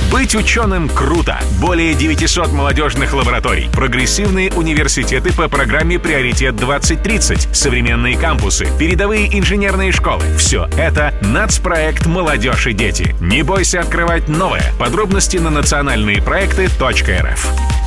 Быть ученым круто. Более 900 молодежных лабораторий, прогрессивные университеты по программе «Приоритет 2030», современные кампусы, передовые инженерные школы. Все это нацпроект «Молодежь и дети». Не бойся открывать новое. Подробности на национальные проекты.рф.